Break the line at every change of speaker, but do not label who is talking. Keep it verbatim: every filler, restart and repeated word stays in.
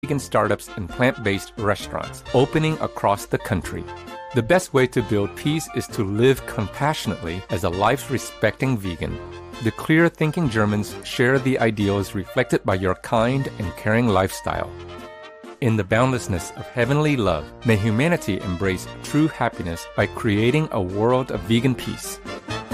vegan startups and plant-based restaurants opening across the country. The best way to build peace is to live compassionately as a life-respecting vegan. The clear-thinking Germans share the ideals reflected by your kind and caring lifestyle. In the boundlessness of heavenly love, may humanity embrace true happiness by creating a world of vegan peace.